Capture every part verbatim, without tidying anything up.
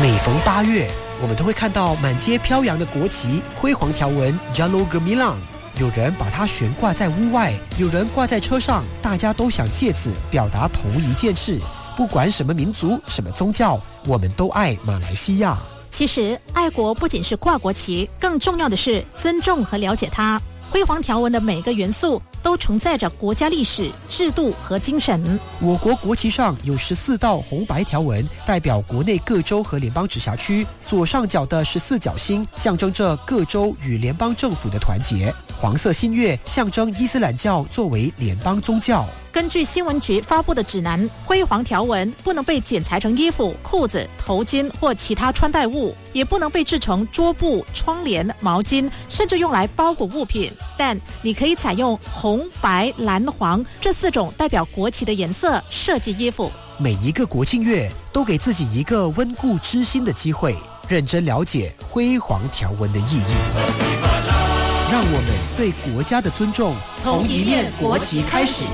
每逢八月，我们都会看到满街飘扬的国旗，辉煌条纹 Jalur Gemilang。有人把它悬挂在屋外，有人挂在车上，大家都想借此表达同一件事：不管什么民族、什么宗教，我们都爱马来西亚。 其实，爱国不仅是挂国旗，更重要的是尊重和了解它。辉煌条纹的每个元素都承载着国家历史、制度和精神。 我国国旗上有十四道红白条纹，代表国内各州和联邦直辖区。左上角的十四角星象征着各州与联邦政府的团结。黄色新月象征伊斯兰教作为联邦宗教。 根据新闻局发布的指南，辉煌条纹不能被剪裁成衣服、裤子、头巾或其他穿戴物，也不能被制成桌布、窗帘、毛巾，甚至用来包裹物品。但你可以采用红、白、蓝、黄这四种代表国旗的颜色设计衣服。 每一个国庆月都给自己一个温故知新的机会，认真了解辉煌条纹的意义。让我们对国家的尊重从一面国旗开始。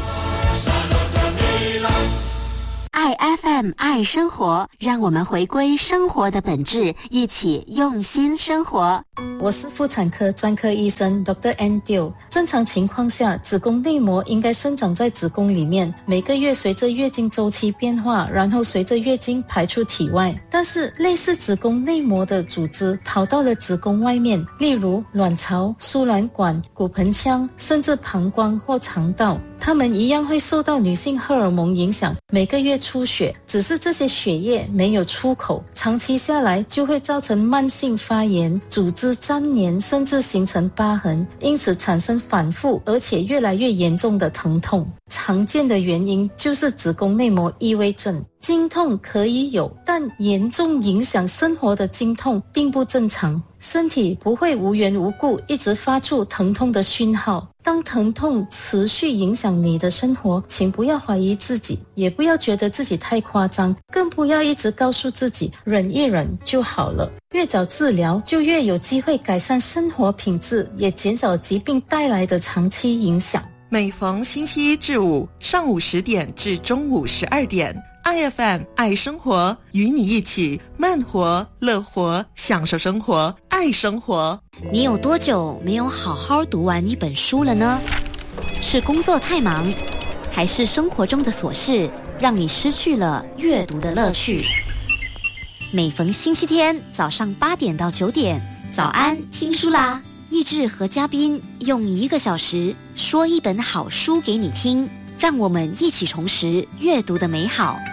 爱 F M 爱生活，让我们回归生活的本质，一起用心生活。 我是妇产科专科医生 Doctor Andrew。 正常情况下，子宫内膜应该生长在子宫里面，每个月随着月经周期变化，然后随着月经排出体外。但是类似子宫内膜的组织跑到了子宫外面，例如卵巢、输卵管、骨盆腔，甚至膀胱或肠道，它们一样会受到女性荷尔蒙影响，每个月出血，只是这些血液没有出口，长期下来就会造成慢性发炎、组织粘连，甚至形成疤痕，因此产生反复而且越来越严重的疼痛。常见的原因就是子宫内膜异位症。经痛可以有，但严重影响生活的经痛并不正常。身体不会无缘无故一直发出疼痛的讯号。当疼痛持续影响你的生活，请不要怀疑自己，也不要觉得自己太夸张，更不要一直告诉自己忍一忍就好了。越早治疗，就越有机会改善生活品质，也减少疾病带来的长期影响。 每逢星期一至五上午十点至中午十二点，I F M 爱生活，与你一起慢活、乐活，享受生活，爱生活。 你有多久没有好好读完一本书了呢？是工作太忙，还是生活中的琐事让你失去了阅读的乐趣？每逢星期天早上八点到九点，早安听书啦！益智和嘉宾用一个小时说一本好书给你听，让我们一起重拾阅读的美好。